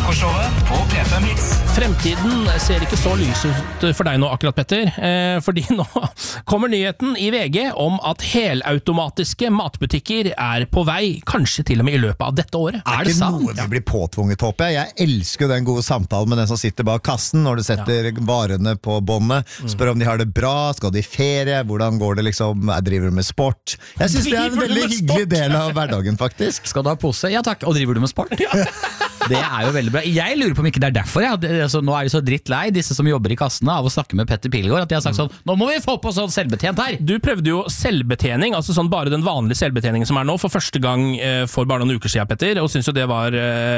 Morgenshowet på P5 Hits. Fremtiden ser ikke så lys ut for deg nå akkurat, Petter, fordi nå kommer nyheten i VG om at helautomatiske matbutikker er på vei, kanskje til og med i løpet av dette året. Er det ikke noe vi blir påtvunget, håper jeg? Jeg elsker jo den gode samtalen med den som sitter bak kassen når du setter varene på båndet, spør om de har det bra, skal de i ferie, hvordan går det liksom, driver du med sport? Jeg synes det er en veldig hyggelig del av hverdagen, faktisk. Skal du ha pose? Ja takk, og driver du med sport? Det er jo veldig bra. Jeg lurer på om ikke det er derfor nå er de så drittlei, disse som jobber i kassene, av å snakke med Petter Pilgaard, at de har sagt sånn, nå må vi få på sånn selvbetjent her. Du prøvde jo selvbetjening, altså sånn bare den vanlige selvbetjeningen som er nå, for første gang for bare noen uker siden, Petter, og synes jo det var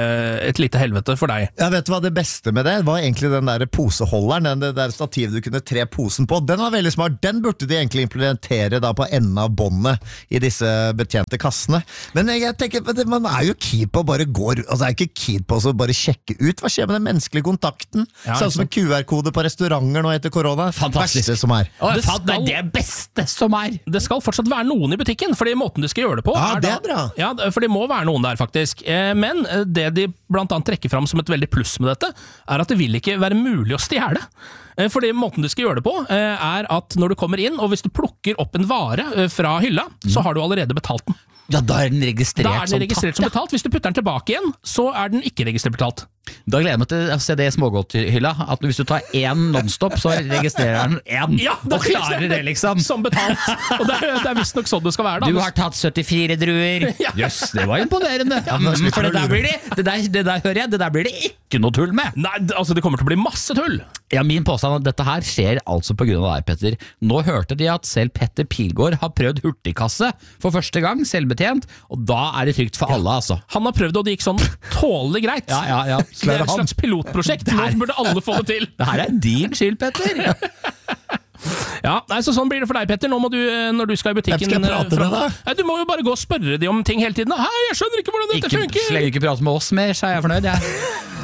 et lite helvete for deg. Ja, vet du hva det beste med det var? Egentlig den der poseholderen, det der stativet du kunne tre posen på, den var veldig smart. Den burde de egentlig implementere da på enden av båndet i disse betjente kassene. Men jeg tenker, man er jo keen på å bare gå, altså er ikke keen på å bare sjekke ut. Hva skjer med den menneskelige kontakten? Ja, sånn som en QR-kode på restauranter nå etter korona. Fantastisk. Beste som er. Det er det beste som er. Det skal fortsatt være noen i butikken, fordi måten du skal gjøre det på Ja, det da, er bra. Ja, for det må være noen der faktisk. Men det de blant annet trekker fram som et veldig pluss med dette, er at det vil ikke være mulig å stjele. Fordi måten du skal gjøre det på, er at når du kommer inn, og hvis du plukker opp en vare fra hylla, så har du allerede betalt den. Ja, da er den registrert, Da er den registrert som betalt. Hvis du putter den tilbake igjen, så er den ikke registrert betalt. Da gleder jeg meg til å se det i smågodthylla, at hvis du tar én nonstop, så registrerer den én, Ja, og klarer det liksom. Som betalt. Og det er visst nok sånn det skal være da. Du har tatt 74 druer. Jøss, det var imponerende. For det der blir det der hører jeg, det der blir det ikke noe tull med. Nei, altså det kommer til å bli masse tull. Ja, min påstand er at dette her skjer altså på grunn av deg, Petter. Nå hørte de at selv Petter Pilgaard har prøvd hurtigkasse for første gang, selvbetjent, og da er det trygt for alle, altså. Han har prøvd, og det gikk sånn tålelig greit. Ja. Det er et slags pilotprosjekt. Nå burde alle få det til. Det her er din skyld, Petter. Ja, nei, så sånn blir det for deg, Petter. Nå må du, når du skal i butikken... Hvem skal jeg prate med da? Nei, du må jo bare gå og spørre dem om ting hele tiden. Hei, jeg skjønner ikke hvordan dette funker. Så lenge du ikke prater med oss mer, så er jeg fornøyd, jeg.